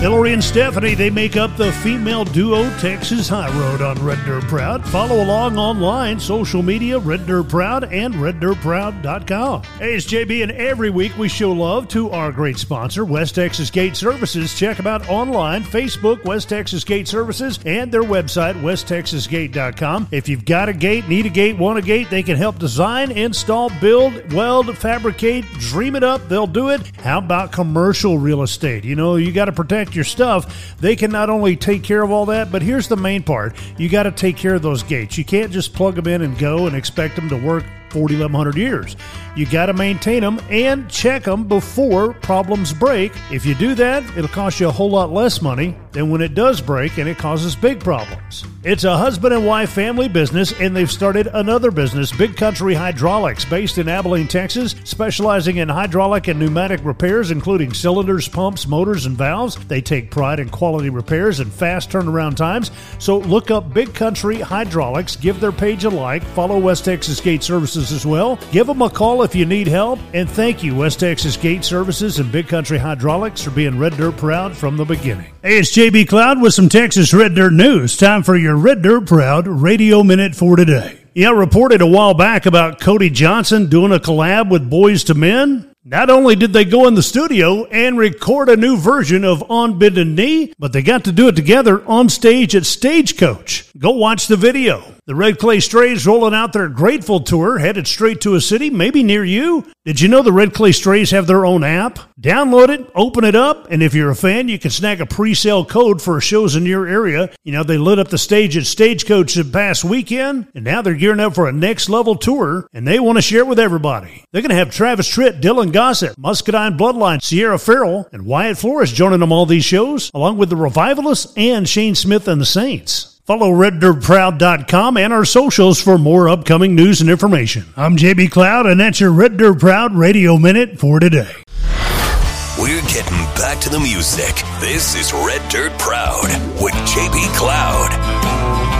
Hillary and Stephanie, they make up the female duo Texas High Road on Red Dirt Proud. Follow along online, social media, Red Dirt Proud and reddirtproud.com. Hey, it's JB, and every week we show love to our great sponsor, West Texas Gate Services. Check them out online, Facebook, West Texas Gate Services, and their website, westtexasgate.com. If you've got a gate, need a gate, want a gate, they can help design, install, build, weld, fabricate, dream it up. They'll do it. How about commercial real estate? You know, you got to protect your stuff. They can not only take care of all that, but here's the main part. You got to take care of those gates. You can't just plug them in and go and expect them to work 4,100 years. You got to maintain them and check them before problems break. If you do that, it'll cost you a whole lot less money than when it does break and it causes big problems. It's a husband and wife family business, and they've started another business, Big Country Hydraulics, based in Abilene, Texas, specializing in hydraulic and pneumatic repairs, including cylinders, pumps, motors, and valves. They take pride in quality repairs and fast turnaround times. So look up Big Country Hydraulics, give their page a like, follow West Texas Gate Services as well. Give them a call if you need help. And thank you, West Texas Gate Services and Big Country Hydraulics, for being Red Dirt Proud from the beginning. Hey, it's JB Cloud with some Texas Red Dirt news. Time for your Red Dirt Proud Radio Minute for today. Yeah, reported a while back about Cody Johnson doing a collab with Boyz II Men. Not only did they go in the studio and record a new version of On Bended Knee, but they got to do it together on stage at Stagecoach. Go watch the video. The Red Clay Strays rolling out their Grateful Tour, headed straight to a city maybe near you. Did you know the Red Clay Strays have their own app? Download it, open it up, and if you're a fan, you can snag a pre-sale code for shows in your area. You know, they lit up the stage at Stagecoach the past weekend, and now they're gearing up for a next-level tour, and they want to share it with everybody. They're going to have Travis Tritt, Dylan Gossett, Muscadine Bloodline, Sierra Farrell, and Wyatt Flores joining them all these shows, along with the Revivalists and Shane Smith and the Saints. Follow RedDirtProud.com and our socials for more upcoming news and information. I'm JB Cloud, and that's your Red Dirt Proud Radio Minute for today. We're getting back to the music. This is Red Dirt Proud with JB Cloud.